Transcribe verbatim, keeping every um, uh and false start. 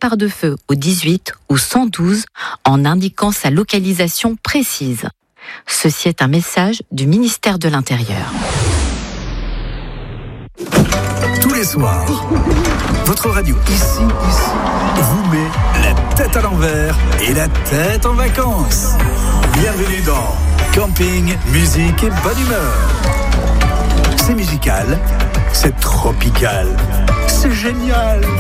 départ de feu au dix-huit ou cent douze en indiquant sa localisation précise. Ceci est un message du ministère de l'Intérieur. Tous les soirs, votre radio ici, ici, vous met la tête à l'envers et la tête en vacances. Bienvenue dans Camping, musique et bonne humeur. C'est musical, c'est tropical, c'est génial.